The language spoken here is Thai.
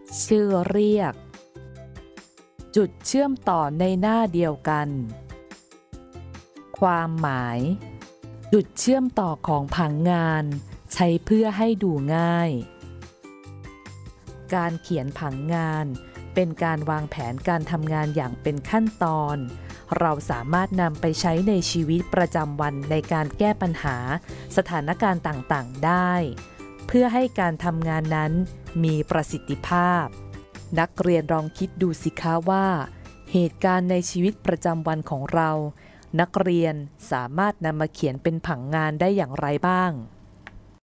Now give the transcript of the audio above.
ชื่อเรียกจุดเชื่อมต่อในหน้าเดียวกันความหมายจุดเชื่อมต่อของผังงานใช้เพื่อให้ดูง่ายการเขียนผังงานเป็นการวางแผนการทำงานอย่างเป็นขั้นตอนเราสามารถนำไปใช้ในชีวิตประจำวันในการแก้ปัญหาสถานการณ์ต่างๆได้เพื่อให้การทำงานนั้นมีประสิทธิภาพนักเรียนลองคิดดูสิคะว่าเหตุการณ์ในชีวิตประจำวันของเรานักเรียนสามารถนำมาเขียนเป็นผังงานได้อย่างไรบ้าง